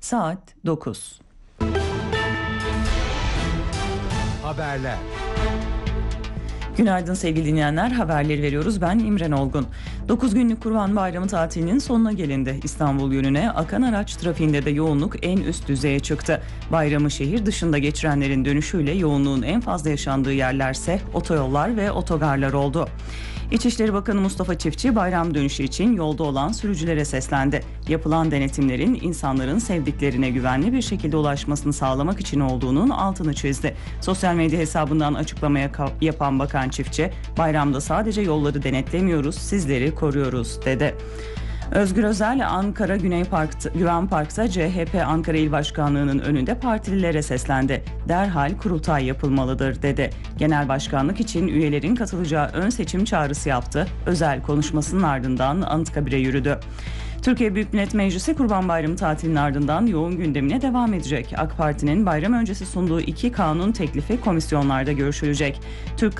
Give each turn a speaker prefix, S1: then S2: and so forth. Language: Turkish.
S1: Saat 9.
S2: Haberler.
S1: Günaydın sevgili dinleyenler, haberleri veriyoruz. Ben İmren Olgun. 9 günlük Kurban Bayramı tatilinin sonuna gelindi. İstanbul yönüne akan araç trafiğinde de yoğunluk en üst düzeye çıktı. Bayramı şehir dışında geçirenlerin dönüşüyle yoğunluğun en fazla yaşandığı yerlerse otoyollar ve otogarlar oldu. İçişleri Bakanı Mustafa Çiftçi bayram dönüşü için yolda olan sürücülere seslendi. Yapılan denetimlerin insanların sevdiklerine güvenli bir şekilde ulaşmasını sağlamak için olduğunun altını çizdi. Sosyal medya hesabından açıklama yapan Bakan Çiftçi, bayramda sadece yolları denetlemiyoruz, sizleri koruyoruz dedi. Özgür Özel, Ankara Güven Park'ta CHP Ankara İl Başkanlığı'nın önünde partililere seslendi. Derhal kurultay yapılmalıdır dedi. Genel başkanlık için üyelerin katılacağı ön seçim çağrısı yaptı. Özel konuşmasının ardından Anıtkabir'e yürüdü. Türkiye Büyük Millet Meclisi Kurban Bayramı tatilinin ardından yoğun gündemine devam edecek. AK Parti'nin bayram öncesi sunduğu 2 kanun teklifi komisyonlarda görüşülecek. Türk